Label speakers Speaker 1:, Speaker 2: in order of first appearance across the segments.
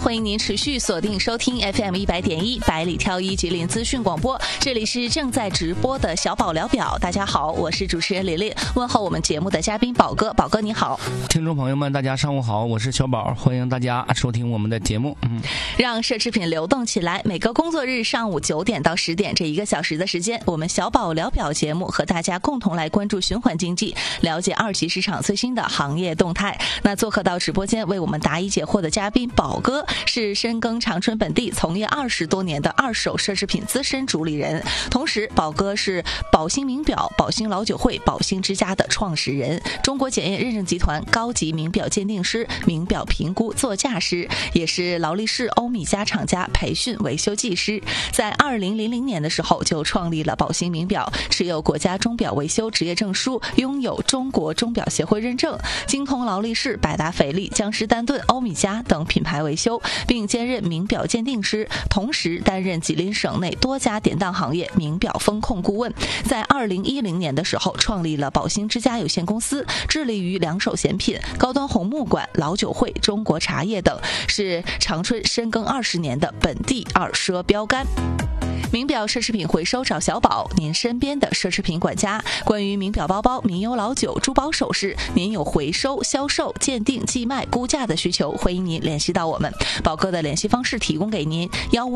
Speaker 1: 欢迎您持续锁定收听 FM100.1百里挑一吉林资讯广播，这里是正在直播的小宝聊表。大家好，我是主持人琳琳，问候我们节目的嘉宾宝哥。宝哥你好。
Speaker 2: 听众朋友们大家上午好，我是小宝，欢迎大家收听我们的节目。
Speaker 1: 让奢侈品流动起来，每个工作日上午9点到10点这1个小时的时间，我们小宝聊表节目和大家共同来关注循环经济，了解二级市场最新的行业动态。那做客到直播间为我们答疑解惑的嘉宾宝哥是深耕长春本地从业20多年的二手奢侈品资深主理人，同时宝哥是宝兴名表、宝兴老酒会、宝兴之家的创始人，中国检验认证集团高级名表鉴定师、名表评估作价师，也是劳力士、欧米茄厂家培训维修技师。在2000年的时候就创立了宝兴名表，持有国家钟表维修职业证书，拥有中国钟表协会认证，精通劳力士、百达翡丽、江诗丹顿、欧米茄等品牌维修，并兼任名表鉴定师，同时担任吉林省内多家典当行业名表风控顾问。在2010年的时候创立了宝兴之家有限公司，致力于两手显品、高端红木馆、老酒会、中国茶叶等，是长春深耕20年的本地二奢标杆。名表奢侈品回收找小宝，您身边的奢侈品管家。关于名表包包、名优老酒、珠宝首饰，您有回收、销售、鉴定、寄卖、估价的需求，欢迎您联系到我们。宝哥的联系方式提供给您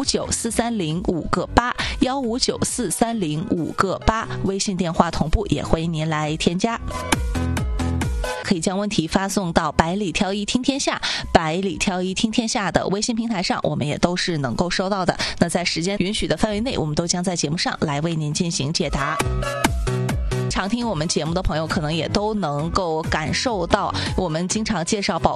Speaker 1: ：159-430-5个8，159-430-5个8，微信电话同步，也欢迎您来添加。可以将问题发送到百里挑一听天下、百里挑一听天下的微信平台上，我们也都是能够收到的。那在时间允许的范围内，我们都将在节目上来为您进行解答。常听我们节目的朋友可能也都能够感受到，我们经常介绍宝